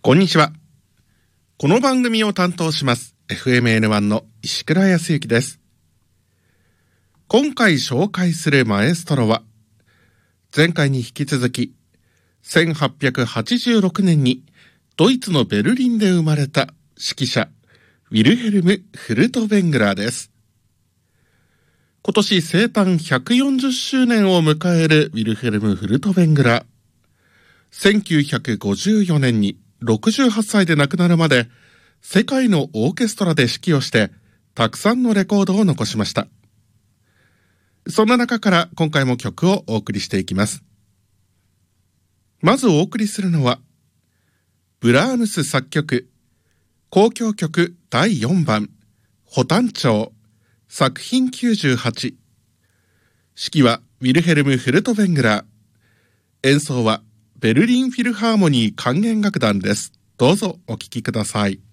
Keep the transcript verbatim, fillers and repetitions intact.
こんにちは。この番組を担当します エフエムエヌワン の石倉康之です。今回紹介するマエストロは、前回に引き続きせんはっぴゃくはちじゅうろくねんにドイツのベルリンで生まれた指揮者ウィルヘルム・フルトヴェングラーです。今年生誕ひゃくよんじゅっしゅうねんを迎えるウィルヘルム・フルトヴェングラー。せんきゅうひゃくごじゅうよねんにろくじゅうはっさいで亡くなるまで世界のオーケストラで指揮をしてたくさんのレコードを残しました。そんな中から今回も曲をお送りしていきます。まずお送りするのはブラームス作曲交響曲だいよんばんホタン調作品きゅうじゅうはち、指揮はウィルヘルム・フルトヴェングラー、演奏はベルリンフィルハーモニー管弦楽団です。どうぞお聴きください。